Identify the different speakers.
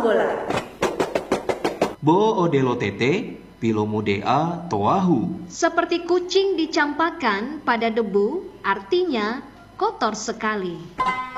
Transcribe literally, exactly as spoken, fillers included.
Speaker 1: bola.
Speaker 2: Bo odelo tete, pilomu dea toahu.
Speaker 3: Seperti kucing dicampakkan pada debu, artinya kotor sekali.